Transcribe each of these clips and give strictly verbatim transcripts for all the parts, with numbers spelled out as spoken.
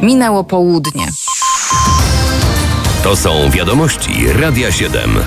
Minęło południe. To są wiadomości Radia siedem.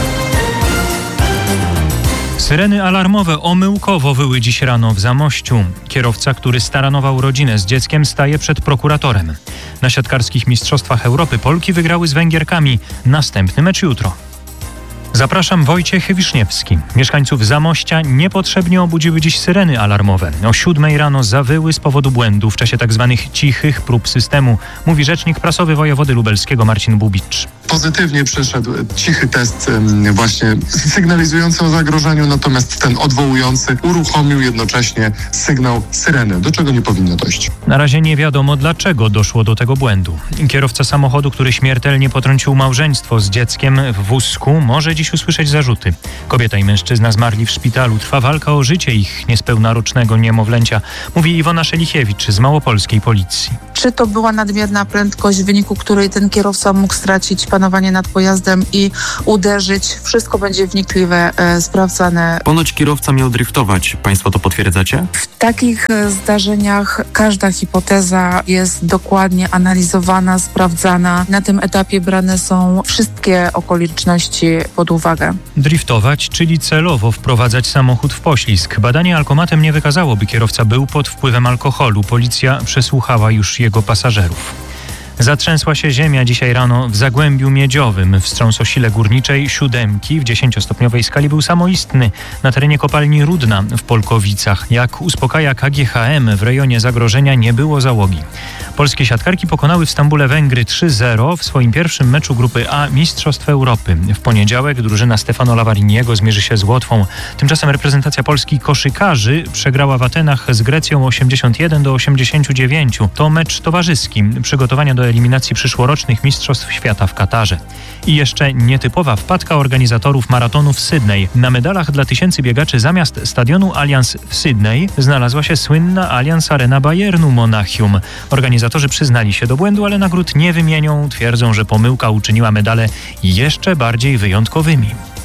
Syreny alarmowe omyłkowo wyły dziś rano w Zamościu. Kierowca, który staranował rodzinę z dzieckiem, staje przed prokuratorem. Na siatkarskich mistrzostwach Europy Polki wygrały z Węgierkami. Następny mecz jutro. Zapraszam, Wojciech Wiszniewski. Mieszkańców Zamościa niepotrzebnie obudziły dziś syreny alarmowe. O siódmej rano zawyły z powodu błędu w czasie tzw. cichych prób systemu, mówi rzecznik prasowy wojewody lubelskiego Marcin Bubicz. Pozytywnie przeszedł cichy test właśnie sygnalizujący o zagrożeniu, natomiast ten odwołujący uruchomił jednocześnie sygnał syreny, do czego nie powinno dojść. Na razie nie wiadomo, dlaczego doszło do tego błędu. Kierowca samochodu, który śmiertelnie potrącił małżeństwo z dzieckiem w wózku, może dziś usłyszeć zarzuty. Kobieta i mężczyzna zmarli w szpitalu. Trwa walka o życie ich niespełna rocznego niemowlęcia, mówi Iwona Szelichiewicz z małopolskiej policji. Czy to była nadmierna prędkość, w wyniku której ten kierowca mógł stracić panowanie nad pojazdem i uderzyć? Wszystko będzie wnikliwie e, sprawdzane. Ponoć kierowca miał driftować. Państwo to potwierdzacie? W takich e, zdarzeniach każda hipoteza jest dokładnie analizowana, sprawdzana. Na tym etapie brane są wszystkie okoliczności pod uwagę. Driftować, czyli celowo wprowadzać samochód w poślizg. Badanie alkomatem nie wykazało, by kierowca był pod wpływem alkoholu. Policja przesłuchała już jego pasażerów. Zatrzęsła się ziemia dzisiaj rano w Zagłębiu Miedziowym. Wstrząs o sile górniczej siódemki w dziesięciostopniowej skali był samoistny na terenie kopalni Rudna w Polkowicach. Jak uspokaja K G H M, w rejonie zagrożenia nie było załogi. Polskie siatkarki pokonały w Stambule Węgry trzy zero w swoim pierwszym meczu grupy A Mistrzostw Europy. W poniedziałek drużyna Stefano Lavariniego zmierzy się z Łotwą. Tymczasem reprezentacja Polski koszykarzy przegrała w Atenach z Grecją osiemdziesiąt jeden do osiemdziesięciu dziewięciu. To mecz towarzyski. Przygotowania do eliminacji przyszłorocznych Mistrzostw Świata w Katarze. I jeszcze nietypowa wpadka organizatorów maratonu w Sydney. Na medalach dla tysięcy biegaczy zamiast stadionu Allianz w Sydney znalazła się słynna Allianz Arena Bayernu Monachium. Organizatorzy przyznali się do błędu, ale nagród nie wymienią. Twierdzą, że pomyłka uczyniła medale jeszcze bardziej wyjątkowymi.